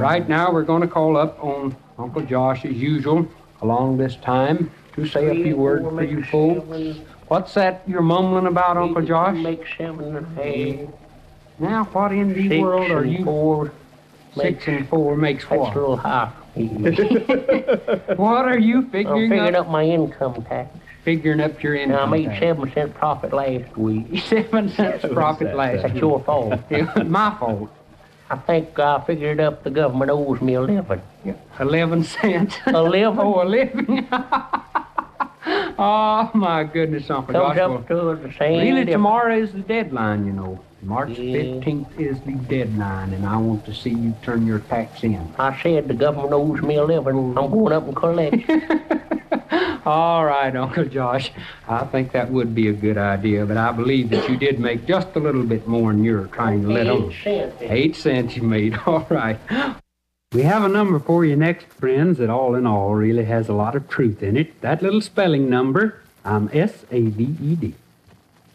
Right now, we're going to call up on Uncle Josh as usual along this time to say a few words for you folks. What's that you're mumbling about, Uncle Josh? Make 7 and 8. Now, what in the world are you? 4. 6 and 4 makes That's what? a little high. What are you figuring I'm figuring up my income tax. Figuring up your income Now, I made tax. 7-cent profit last week. 7 cents profit last That's week. your fault. It was my fault. I think I figured up the government owes me 11. 11 cents. 11? Oh, 11. Oh, my goodness, Uncle Josh. Comes up to the same. Really, difference. tomorrow is the deadline, you know. March Yeah. 15th is the deadline, and I want to see you turn your tax in. I said the government owes me 11. I'm going up and collect. All right, Uncle Josh. I think that would be a good idea, but I believe that you did make just a little bit more than you're trying to let on. 8 cents. 8 cents you made. All right. We have a number for you next, friends, that all in all really has a lot of truth in it. That little spelling number, I'm S-A-V-E-D.